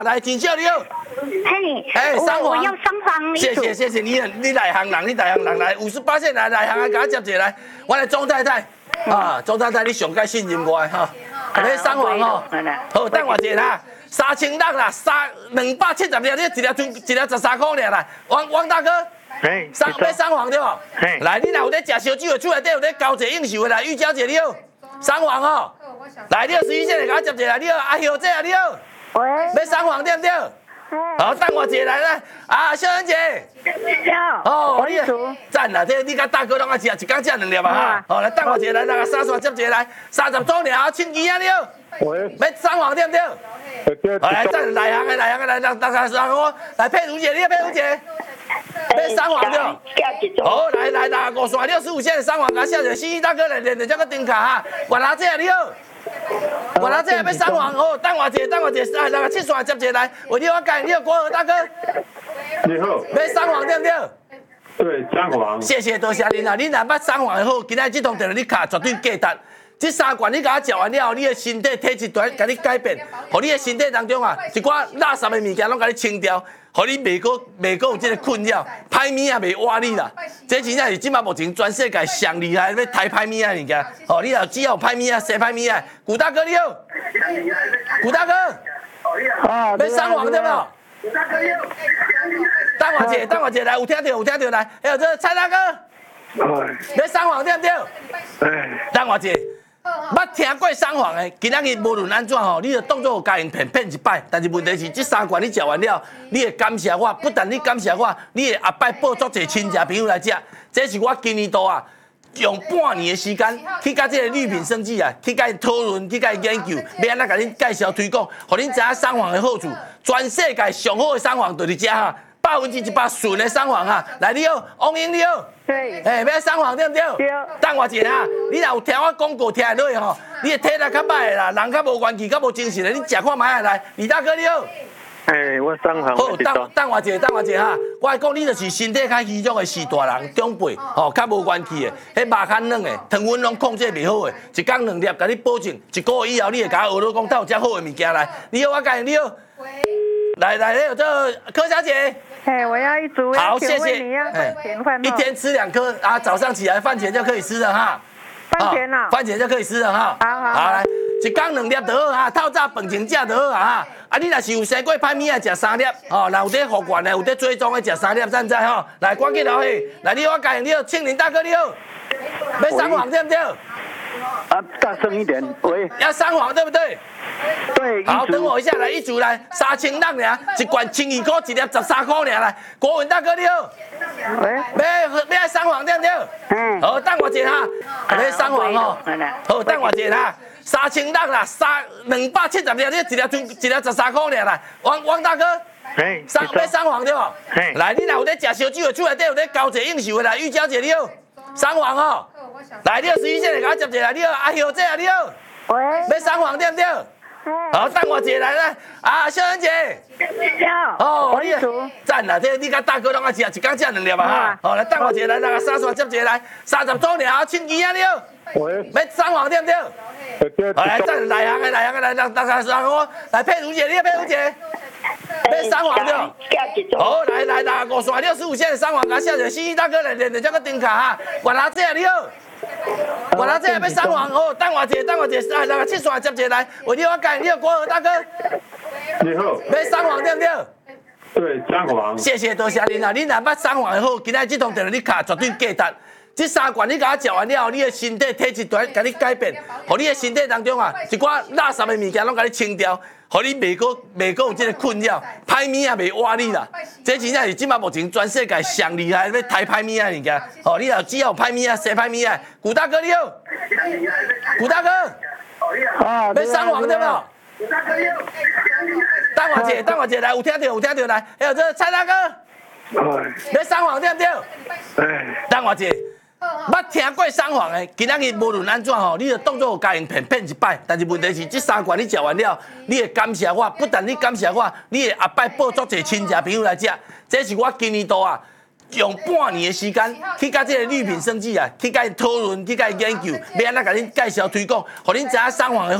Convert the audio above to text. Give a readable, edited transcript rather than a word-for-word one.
来，真少了。 嘿， 三黄， 我要三黄。 谢谢你内行人，来58%来内行啊，给我接一个来，我来庄太太啊，庄太太你上该信任我哈，来三黄哦，好，等我一下啦，3600啦，270粒，你一粒13块尔啦，王大哥。要三黄对不？来，你若有咧食烧酒的，厝内底有咧交者应酬的来，玉娇姐你好，三黄哦。来，你11岁给我接一个，你好，阿秀姐啊你好。 喂。 要三黄对不对？好，等我一下来啦。啊，秀恩姐。哦，你赞啦，这你甲大哥拢爱食，一工食2粒啊哈。好，来等我一下来，那个三刷接一个来，30周年啊，亲戚啊你好。喂。要三黄对不对？好，来赞内行的，来，让我来佩如姐，你好，佩如姐。要三黄对，好来5线65线的三黄，甲写着西大哥来练这个灯卡哈，原来这你好，原来这要三黄哦，等我一下，来那个7线接一个来，为你我讲，你好国和大哥， 你好， 要三黄对不对？ 对，三黄。 谢谢多谢您啦，你若捌三黄的好，今仔这通电话你卡绝对价值。这3罐你甲我食完了后，你的身体体质突然甲你改变，互你的身体当中啊，一寡垃圾的物件拢甲你清掉，互你袂有这个困扰，歹物也袂挖你啦。这真正是即马目前全世界上厉害要抬歹物啊物件，吼，你若只要有歹物啊，洗歹物啊，古大哥你好，古大哥，要三黄对不？等我一下来，有听到来，还有这蔡大哥，要三黄对不对？等我一下。捌听过三黄的，今仔日无论安怎吼，你就当作有家用骗一摆。但是问题是，这3罐你食完了，你会感谢我，不但你感谢我，你会后摆报足侪亲戚朋友来食。这是我今年度啊，用半年的时间去甲这个绿品生计啊，去甲伊讨论，去甲伊研究，要安怎甲恁介绍推广，互恁知影三黄的好处。全世界上好的三黄就是这哈。100%纯的三黄哈，来你好，王英你好， 对， 要三黄对不对？对。等我一下哈，你若有听我广告听落去吼，你的体力较歹的啦，人较无元气、较无精神的，你食看卖来，李大哥你好。 我三黄。 好，等我一下哈，我来讲，你就是身体较虚弱的士大人、长辈，吼，较无元气的，迄肉较软的，糖分拢控制袂好的，一工2粒，甲你保证1个月以后，你会甲我学到讲，他有遮好的物件来。你好，我介你好。来，有这柯小姐。 我要一组。 好，谢谢。 一天吃2颗啊，早上起来饭前就可以吃了哈。 饭前啊？ 饭前就可以吃了哈。好，来，一工2粒就好哈，透早饭前食就好啊。啊，你若是有生过歹物啊，食3粒，吼，若有在福原的，有在追踪的，食3粒，赞赞吼。来，赶紧留去。来，你好，介你好，庆林大哥你好。要三黄对不对？ 大声一点，喂。要三黄对不对？ 对。 好，等我一下，来一组来3600尔，一罐12块，一粒13块尔来。国文大哥你好。喂。要三黄对不对？好，等我一下哈。要三黄哦。好，等我一下哈。3600啦，270粒，你一粒13块尔来。王大哥。要三黄对不？来，你若有咧食烧酒的，厝内底有咧交者应酬的来，玉娇姐你好。三黄哦。来，你好11岁，给我接一个来，你好阿秀姐啊，你好。 喂。 要三黄对不对？好，等我一下来啦。啊，秀恩姐。哦，你赞啦，这你甲大哥拢爱食，一工食2粒啊哈。好，来等我一下来，那个3刷接一个来，30周年啊，亲戚啊你好。要三黄对不对？好，来赞内行的，来，让我来佩如姐，你好佩如姐。要三黄对。好，来5线65线的三黄，甲写着西大哥来练这个灯卡哈。原来这你好。原来这要三黄哦，等我一下，来那个7线接一个来，为你我讲，你好国和大哥。 你好。 要三黄对不对？ 对，三黄。 谢谢多谢您啦，你若捌三黄的好，今仔这通电话你卡绝对价值。这3罐你甲我食完了后，你的身体体质突然甲你改变，互你的身体当中啊，一寡垃圾的物件拢甲你清掉，互你袂有这个困扰，歹物也袂挖你啦。这真正是即马目前全世界上厉害要抬歹物啊物件，吼，你若只要有歹物啊，洗歹物啊，古大哥你好，古大哥，要三黄对不？等我一下，来有听到来，还有这蔡大哥，要三黄对不对？等我一下。捌听过三黄的，今仔日无论安怎吼，你就当作有家用骗一摆。但是问题是，这3罐你食完了，你会感谢我，不但你感谢我，你会后摆报足侪亲戚朋友来食。这是我今年度啊，用半年的时间去甲这个绿品生计啊，去甲伊讨论，去甲伊研究，要安怎甲恁介绍推广，互恁知影三黄的好。